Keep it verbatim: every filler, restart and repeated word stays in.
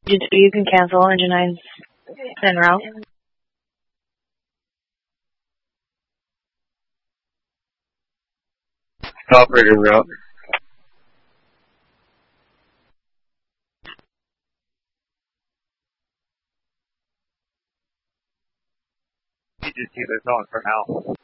You, you can cancel engine nine's en route. Operator route. You just keep it going for now.